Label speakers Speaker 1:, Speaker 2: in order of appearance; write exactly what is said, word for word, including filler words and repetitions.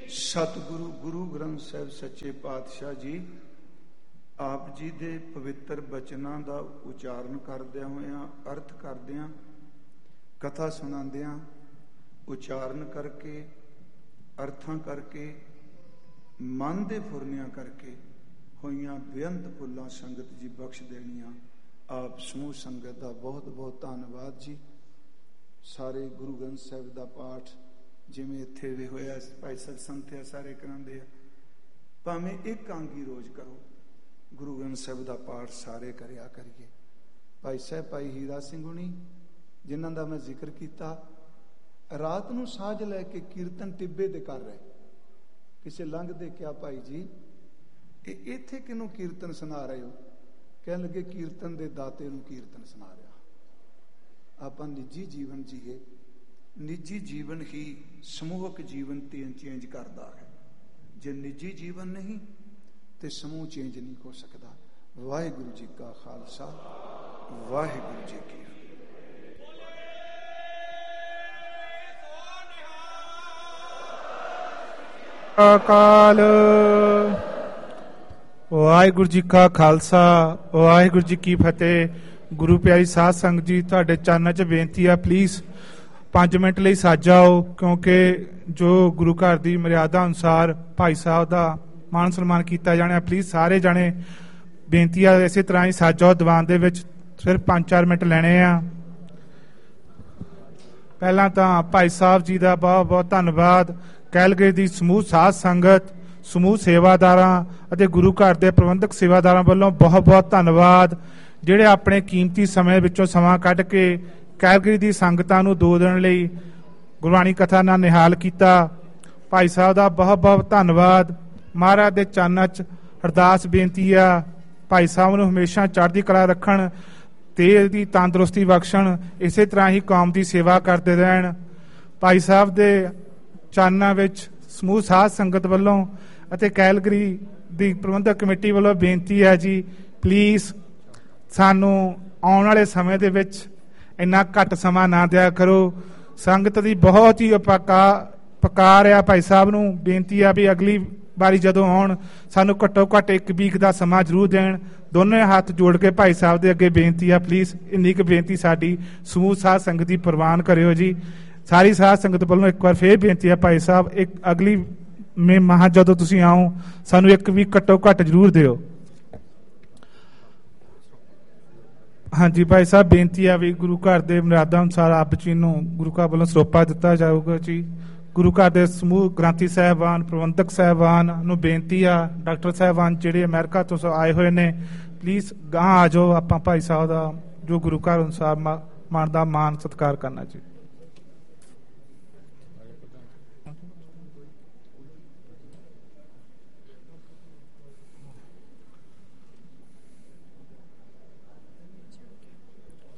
Speaker 1: सतगुरु गुरु ग्रंथ साहिब सच्चे पातशाह जी आप जी दे पवित्र बचनां दा उचारण करदे होया अर्थ करदियां कथा सुनांदियां उचारण करके अर्थां करके मन दे फुरनियां करके होइयां बेअंत भुल्लां संगत जी बख्श देनियां। आप समूह संगत दा बहुत बहुत धन्नवाद जी। सारे गुरु ग्रंथ साहिब दा पाठ जिवें इत्थे भी होया भाई सतसंग थे सारे करांदे आ, भावें एक आंगी रोज करो, गुरु ग्रंथ साहिब दा पाठ सारे करिया करिए। भाई साहब भाई हीरा सिंह हुणी जिन्हां दा मैं जिक्र कीता, रात नूं साज लैके कीर्तन टिब्बे दे कर रहे, किसे लंघदे क्या भाई जी ਇਹ ਇੱਥੇ ਕਿਹਨੂੰ ਕੀਰਤਨ ਸੁਣਾ ਰਹੇ ਹੋ? ਕਹਿਣ ਲੱਗੇ ਕੀਰਤਨ ਦੇ ਦਾਤੇ ਨੂੰ ਕੀਰਤਨ ਸੁਣਾ ਰਿਹਾ। ਆਪਾਂ ਨਿੱਜੀ ਜੀਵਨ ਜੀਏ, ਨਿੱਜੀ ਜੀਵਨ ਹੀ ਸਮੂਹਕ ਜੀਵਨ ਤੇ ਚੇਂਜ ਕਰਦਾ ਹੈ। ਜੇ ਨਿੱਜੀ ਜੀਵਨ ਨਹੀਂ ਤੇ ਸਮੂਹ ਚੇਂਜ ਨਹੀਂ ਹੋ ਸਕਦਾ। ਵਾਹਿਗੁਰੂ ਜੀ ਕਾ ਖਾਲਸਾ ਵਾਹਿਗੁਰੂ ਜੀ ਕੀ
Speaker 2: ਅਕਾਲ। ਵਾਹਿਗੁਰੂ ਜੀ ਕਾ ਖਾਲਸਾ ਵਾਹਿਗੁਰੂ ਜੀ ਕੀ ਫਤਿਹ। ਗੁਰੂ ਪਿਆਰੀ ਸਾਧ ਸੰਗਤ ਜੀ, ਤੁਹਾਡੇ ਚਰਨਾਂ 'ਚ ਬੇਨਤੀ ਆ, ਪਲੀਜ਼ ਪੰਜ ਮਿੰਟ ਲਈ ਸੱਜ ਜਾਓ, ਕਿਉਂਕਿ ਜੋ ਗੁਰੂ ਘਰ ਦੀ ਮਰਿਆਦਾ ਅਨੁਸਾਰ ਭਾਈ ਸਾਹਿਬ ਦਾ ਮਾਨ ਸਨਮਾਨ ਕੀਤਾ ਜਾਣਾ। ਪਲੀਜ਼ ਸਾਰੇ ਜਾਣੇ ਬੇਨਤੀ ਆ ਇਸੇ ਤਰ੍ਹਾਂ ਹੀ ਸੱਜ ਜਾਓ। ਦੀਵਾਨ ਦੇ ਵਿੱਚ ਸਿਰਫ ਪੰਜ ਚਾਰ ਮਿੰਟ ਲੈਣੇ ਆ। ਪਹਿਲਾਂ ਤਾਂ ਭਾਈ ਸਾਹਿਬ ਜੀ ਦਾ ਬਹੁਤ ਬਹੁਤ ਧੰਨਵਾਦ। ਕੈਲਗਰੀ ਦੀ ਸਮੂਹ ਸਾਧ ਸੰਗਤ, ਸਮੂਹ ਸੇਵਾਦਾਰਾਂ ਅਤੇ ਗੁਰੂ ਘਰ ਦੇ ਪ੍ਰਬੰਧਕ ਸੇਵਾਦਾਰਾਂ ਵੱਲੋਂ ਬਹੁਤ ਬਹੁਤ ਧੰਨਵਾਦ, ਜਿਹੜੇ ਆਪਣੇ ਕੀਮਤੀ ਸਮੇਂ ਵਿੱਚੋਂ ਸਮਾਂ ਕੱਢ ਕੇ ਕੈਲਗਰੀ ਦੀ ਸੰਗਤਾਂ ਨੂੰ ਦੋ ਦਿਨ ਲਈ ਗੁਰਬਾਣੀ ਕਥਾ ਨਾਲ ਨਿਹਾਲ ਕੀਤਾ। ਭਾਈ ਸਾਹਿਬ ਦਾ ਬਹੁਤ ਬਹੁਤ ਧੰਨਵਾਦ। ਮਹਾਰਾਜ ਦੇ ਚਰਨਾਂ 'ਚ ਅਰਦਾਸ ਬੇਨਤੀ ਆ, ਭਾਈ ਸਾਹਿਬ ਨੂੰ ਹਮੇਸ਼ਾ ਚੜ੍ਹਦੀ ਕਲਾ ਰੱਖਣ, ਤੇਲ ਦੀ ਤੰਦਰੁਸਤੀ ਬਖਸ਼ਣ, ਇਸੇ ਤਰ੍ਹਾਂ ਹੀ ਕੌਮ ਦੀ ਸੇਵਾ ਕਰਦੇ ਰਹਿਣ। ਭਾਈ ਸਾਹਿਬ ਦੇ ਚਰਨਾਂ ਵਿੱਚ ਸਮੂਹ ਸਾਧ ਸੰਗਤ ਵੱਲੋਂ ਅਤੇ ਕੈਲਗਰੀ ਦੀ ਪ੍ਰਬੰਧਕ ਕਮੇਟੀ ਵੱਲੋਂ ਬੇਨਤੀ ਹੈ ਜੀ, ਪਲੀਜ਼ ਸਾਨੂੰ ਆਉਣ ਵਾਲੇ ਸਮੇਂ ਦੇ ਵਿੱਚ ਇੰਨਾ ਘੱਟ ਸਮਾਂ ਨਾ ਦਿਆ ਕਰੋ। ਸੰਗਤ ਦੀ ਬਹੁਤ ਹੀ ਪਕਾ ਪਕਾਰ ਆ। ਭਾਈ ਸਾਹਿਬ ਨੂੰ ਬੇਨਤੀ ਆ ਵੀ ਅਗਲੀ ਵਾਰੀ ਜਦੋਂ ਆਉਣ ਸਾਨੂੰ ਘੱਟੋ ਘੱਟ ਇੱਕ ਵੀਕ ਦਾ ਸਮਾਂ ਜ਼ਰੂਰ ਦੇਣ। ਦੋਨੇ ਹੱਥ ਜੋੜ ਕੇ ਭਾਈ ਸਾਹਿਬ ਦੇ ਅੱਗੇ ਬੇਨਤੀ ਆ, ਪਲੀਜ਼ ਇੰਨੀ ਕੁ ਬੇਨਤੀ ਸਾਡੀ ਸਮੂਹ ਸਾਧ ਸੰਗਤ ਦੀ ਪ੍ਰਵਾਨ ਕਰਿਓ ਜੀ। ਸਾਰੀ ਸਾਧ ਸੰਗਤ ਵੱਲੋਂ ਇੱਕ ਵਾਰ ਫੇਰ ਬੇਨਤੀ ਆ, ਭਾਈ ਸਾਹਿਬ ਇੱਕ ਅਗਲੀ ਮੇ ਮਹਾ ਜਦੋਂ ਤੁਸੀਂ ਆਓ ਸਾਨੂੰ ਇੱਕ ਵੀ ਘੱਟੋ ਘੱਟ ਜ਼ਰੂਰ ਦਿਓ। ਹਾਂਜੀ ਭਾਈ ਸਾਹਿਬ, ਬੇਨਤੀ ਆ ਵੀ ਗੁਰੂ ਘਰ ਦੇ ਮਰਿਆਦਾ ਅਨੁਸਾਰ ਆਪ ਜੀ ਨੂੰ ਗੁਰੂ ਘਰ ਵੱਲੋਂ ਸਰੋਪਾ ਦਿੱਤਾ ਜਾਊਗਾ ਜੀ। ਗੁਰੂ ਘਰ ਦੇ ਸਮੂਹ ਗ੍ਰੰਥੀ ਸਾਹਿਬਾਨ, ਪ੍ਰਬੰਧਕ ਸਾਹਿਬਾਨ ਨੂੰ ਬੇਨਤੀ ਆ, ਡਾਕਟਰ ਸਾਹਿਬਾਨ ਜਿਹੜੇ ਅਮਰੀਕਾ ਤੋਂ ਆਏ ਹੋਏ ਨੇ, ਪਲੀਜ਼ ਗਾਂਹ ਆ ਜਾਓ। ਆਪਾਂ ਭਾਈ ਸਾਹਿਬ ਦਾ ਜੋ ਗੁਰੂ ਘਰ ਅਨੁਸਾਰ ਮਾਨ ਦਾ ਮਾਨ ਸਤਿਕਾਰ ਕਰਨਾ ਜੀ।